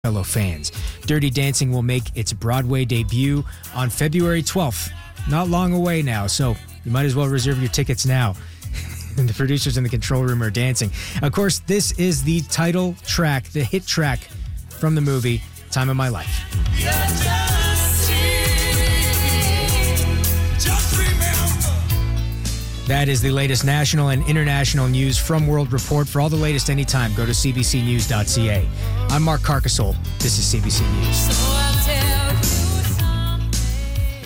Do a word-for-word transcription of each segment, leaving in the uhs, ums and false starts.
fellow fans. Dirty Dancing will make its Broadway debut on February twelfth. Not long away now, so you might as well reserve your tickets now. And the producers in the control room are dancing. Of course, this is the title track, the hit track from the movie Time of My Life. That is the latest national and international news from World Report. For all the latest anytime, go to c b c news dot c a. I'm Mark Carcasole. This is C B C News. So I'll tell you someday.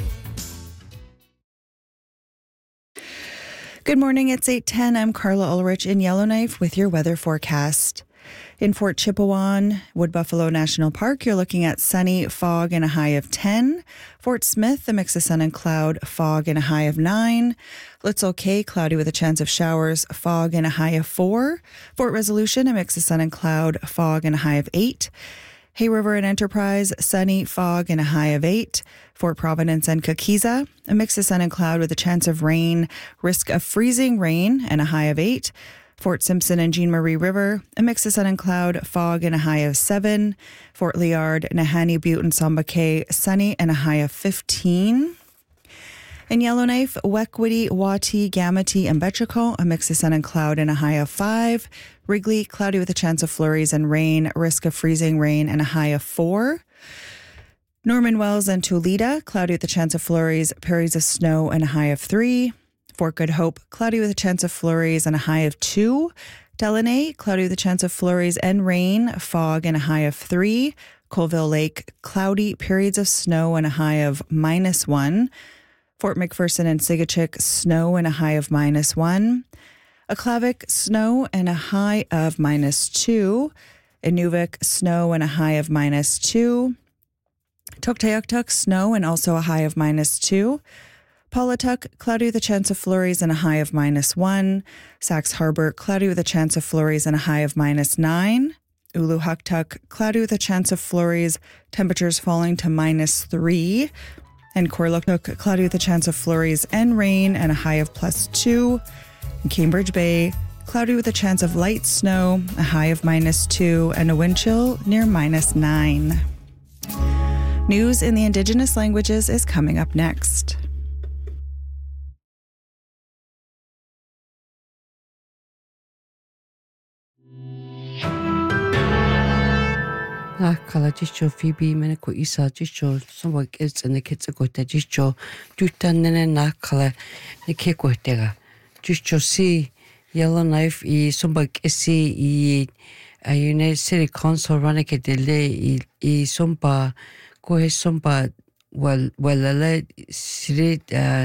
Good morning. It's eight ten. I'm Carla Ulrich in Yellowknife with your weather forecast. In Fort Chipewyan, Wood Buffalo National Park, you're looking at sunny, fog, and a high of ten. Fort Smith, a mix of sun and cloud, fog, and a high of nine. Litzel Cay, cloudy with a chance of showers, fog, and a high of four. Fort Resolution, a mix of sun and cloud, fog, and a high of eight. Hay River and Enterprise, sunny, fog, and a high of eight. Fort Providence and Kakiza, a mix of sun and cloud with a chance of rain, risk of freezing rain, and a high of eight. Fort Simpson and Jean Marie River, a mix of sun and cloud, fog, and a high of seven. Fort Liard, Nahanni Butte, and Samba Cay, sunny and a high of fifteen. In Yellowknife, Wekwitty, Wati, Gamity, and Betchako, a mix of sun and cloud and a high of five. Wrigley, cloudy with a chance of flurries and rain, risk of freezing rain, and a high of four. Norman Wells and Tulita, cloudy with a chance of flurries, periods of snow, and a high of three. Fort Good Hope, cloudy with a chance of flurries and a high of two. Delaney, cloudy with a chance of flurries and rain, fog, and a high of three. Colville Lake, cloudy, periods of snow, and a high of minus one. Fort McPherson and Sigachik, snow and a high of minus one. Aklavik, snow and a high of minus two. Inuvik, snow and a high of minus two. Tuktoyaktuk, snow and also a high of minus two. Paulatuk, cloudy with a chance of flurries and a high of minus one. Sax Harbor, cloudy with a chance of flurries and a high of minus nine. Uluhuktuk, cloudy with a chance of flurries, temperatures falling to minus three. And Korluktuk, cloudy with a chance of flurries and rain and a high of plus two. In Cambridge Bay, cloudy with a chance of light snow, a high of minus two, and a wind chill near minus nine. News in the Indigenous languages is coming up next. Na kala jisho Phoebe mene ko isa jisho somwa kids and the kids go te jisho jutan nene na kala ne ke ko tega jisho si Yellowknife I somwa kisi I ayune city council ranake dele I I somba ko he somba well well siri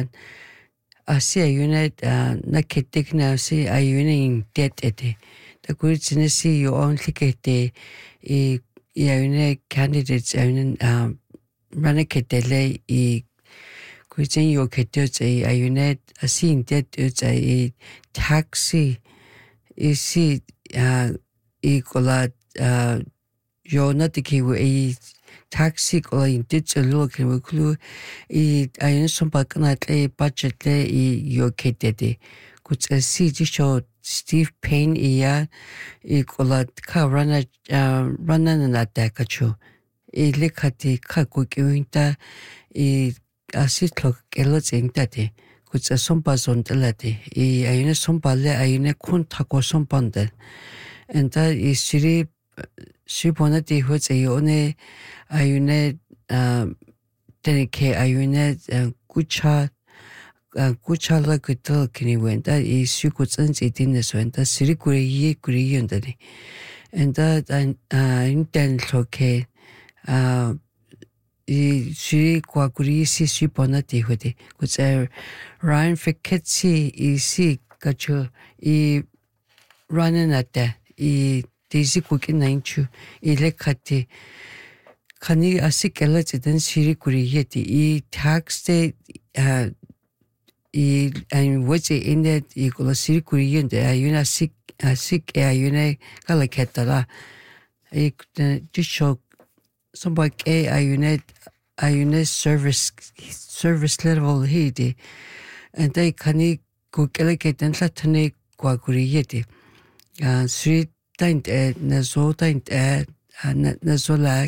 asi ayune na ketek na si ayune in debt ete the good si you only kete I Ione candidates own um Ranakadele I Cuisine your catus a Ione a scene dead it's a taxi is see uh equal uh you're not the key a taxi or in digital look and clue I I some back not a budget le your cated could a see show Steve Payne iya ikola ka rana rana na takachu I lekati ka kukinta I asitlo kelotsintate kutsa sompa zontelate I ayune sompa le ayune kuntago sompande and that is siri sibonati hots ayone ayune tenike ayune kucha kuchala kuto kini wenta I sukuts in the swenta sirikuri ye kuriyundani and that and intent loke uh I siri kwakuri si siponati hote kuts Ryan Fiketsi I si kacho I running at that I daisy cooking ninchu I lekati kani asikelet then sirikuri yeti I tax the uh I and what's in that equal circuit and ayuna sick a sick ayune galaketala. I just show somebody a ayune ayune service service level hidi and they can go galaket and latane quagurieti. Uh, three time at Nazo time at na zola